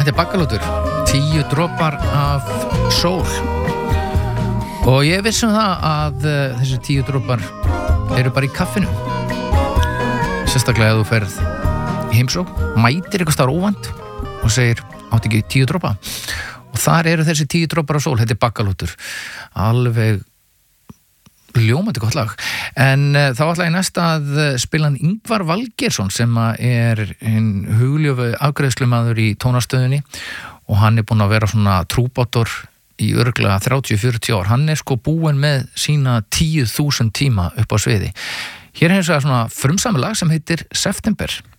Þetta bakkalútur, 10 dropar af sól. Og ég vissum það að þessi 10 dropar eru bara í kaffinu. Sérstaklega að þú ferð í heimsókn, mætir eitthvað staðar óvænt og segir, átti ekki 10 dropa. Og þar eru þessi 10 dropar af sól, þetta bakkalútur. Alveg ljómandi gott lag. En þá ætla ég næst að spila hann Ingvar Valgeirsson sem er hinn hugljófu afgreiðslumaður í tónastöðinni og hann er búinn að vera svona trúbátor í örugglega 30-40 ár. Hann er sko búinn með sína 10.000 tíma upp á sviði. Hér er hins vegar svona frumsamið lag sem heitir September.